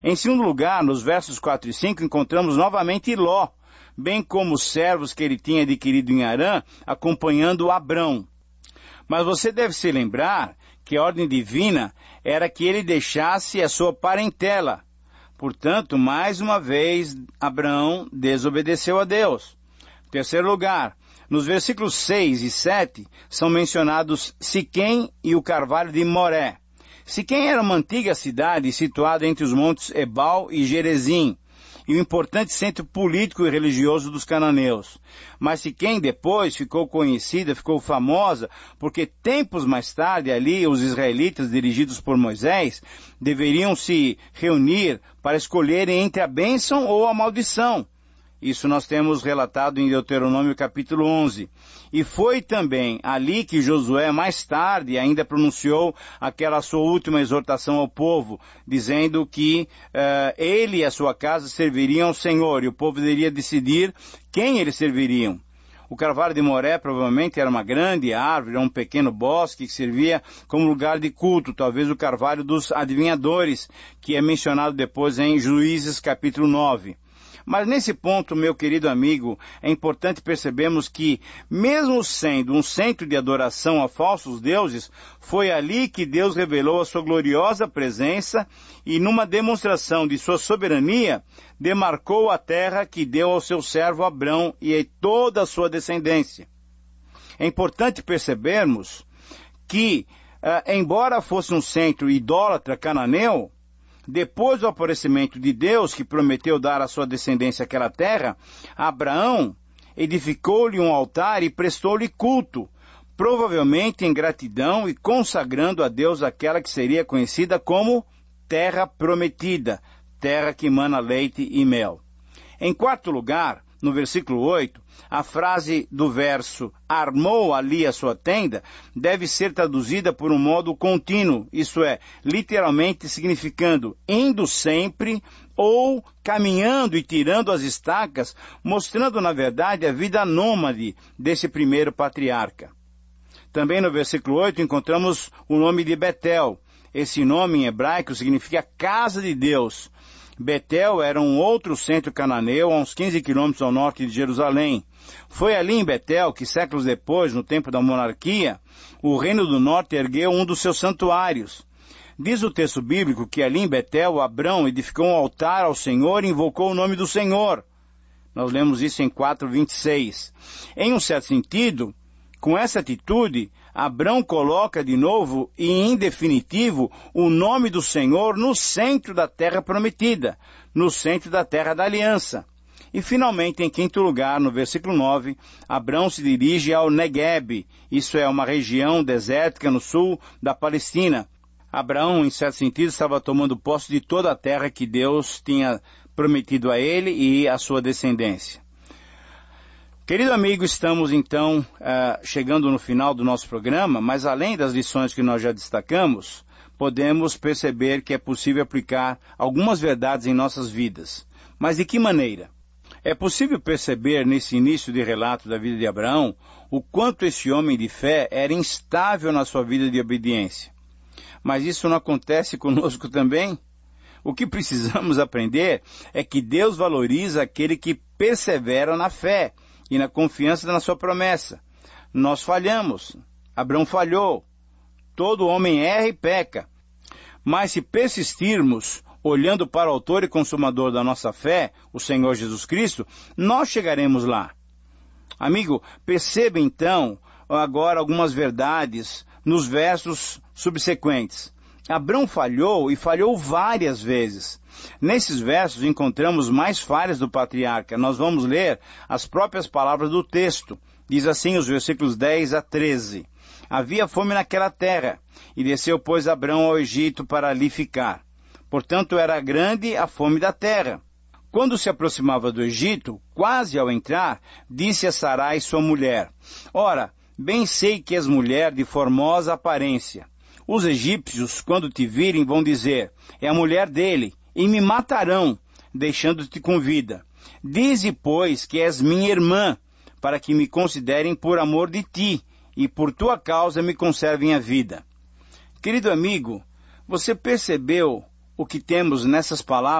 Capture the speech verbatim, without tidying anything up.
Em segundo lugar, nos versos quatro e cinco, encontramos novamente Ló, bem como os servos que ele tinha adquirido em Harã, acompanhando Abrão. Mas você deve se lembrar que a ordem divina era que ele deixasse a sua parentela. Portanto, mais uma vez, Abrão desobedeceu a Deus. Em terceiro lugar, nos versículos seis e sete, são mencionados Siquém e o carvalho de Moré. Siquém era uma antiga cidade situada entre os montes Ebal e Gerezim, e um importante centro político e religioso dos cananeus. Mas Siquém depois ficou conhecida, ficou famosa, porque tempos mais tarde ali os israelitas, dirigidos por Moisés, deveriam se reunir para escolherem entre a bênção ou a maldição. Isso nós temos relatado em Deuteronômio capítulo onze. E foi também ali que Josué mais tarde ainda pronunciou aquela sua última exortação ao povo, dizendo que uh, ele e a sua casa serviriam ao Senhor, e o povo deveria decidir quem eles serviriam. O carvalho de Moré provavelmente era uma grande árvore, um pequeno bosque que servia como lugar de culto, talvez o carvalho dos adivinhadores, que é mencionado depois em Juízes capítulo nove. Mas nesse ponto, meu querido amigo, é importante percebermos que, mesmo sendo um centro de adoração a falsos deuses, foi ali que Deus revelou a sua gloriosa presença e, numa demonstração de sua soberania, demarcou a terra que deu ao seu servo Abrão e a toda a sua descendência. É importante percebermos que, uh, embora fosse um centro idólatra cananeu, depois do aparecimento de Deus, que prometeu dar à sua descendência aquela terra, Abraão edificou-lhe um altar e prestou-lhe culto, provavelmente em gratidão e consagrando a Deus aquela que seria conhecida como terra prometida, terra que emana leite e mel. Em quarto lugar, no versículo oito, a frase do verso armou ali a sua tenda deve ser traduzida por um modo contínuo, isto é, literalmente significando indo sempre ou caminhando e tirando as estacas, mostrando na verdade a vida nômade desse primeiro patriarca. Também no versículo oito encontramos o nome de Betel. Esse nome em hebraico significa casa de Deus. Betel era um outro centro cananeu a uns quinze quilômetros ao norte de Jerusalém. Foi ali em Betel que, séculos depois, no tempo da monarquia, o Reino do Norte ergueu um dos seus santuários. Diz o texto bíblico que ali em Betel, Abrão edificou um altar ao Senhor e invocou o nome do Senhor. Nós lemos isso em quatro, vinte e seis. Em um certo sentido, com essa atitude, Abrão coloca de novo e em definitivo o nome do Senhor no centro da terra prometida, no centro da terra da aliança. E finalmente, em quinto lugar, no versículo nove, Abrão se dirige ao Negueb, isso é uma região desértica no sul da Palestina. Abraão, em certo sentido, estava tomando posse de toda a terra que Deus tinha prometido a ele e à sua descendência. Querido amigo, estamos então uh, chegando no final do nosso programa, mas além das lições que nós já destacamos, podemos perceber que é possível aplicar algumas verdades em nossas vidas. Mas de que maneira? É possível perceber nesse início de relato da vida de Abraão o quanto esse homem de fé era instável na sua vida de obediência. Mas isso não acontece conosco também? O que precisamos aprender é que Deus valoriza aquele que persevera na fé e na confiança na sua promessa. Nós falhamos. Abrão falhou. Todo homem erra e peca. Mas se persistirmos, olhando para o autor e consumador da nossa fé, o Senhor Jesus Cristo, nós chegaremos lá. Amigo, perceba então agora algumas verdades nos versos subsequentes. Abrão falhou e falhou várias vezes. Nesses versos encontramos mais falhas do patriarca. Nós vamos ler as próprias palavras do texto. Diz assim os versículos dez a treze. Havia fome naquela terra, e desceu, pois, Abrão ao Egito para ali ficar. Portanto, era grande a fome da terra. Quando se aproximava do Egito, quase ao entrar, disse a Sarai, sua mulher: Ora, bem sei que és mulher de formosa aparência. Os egípcios, quando te virem, vão dizer: é a mulher dele, e me matarão, deixando-te com vida. Dize, pois, que és minha irmã, para que me considerem por amor de ti, e por tua causa me conservem a vida. Querido amigo, você percebeu o que temos nessas palavras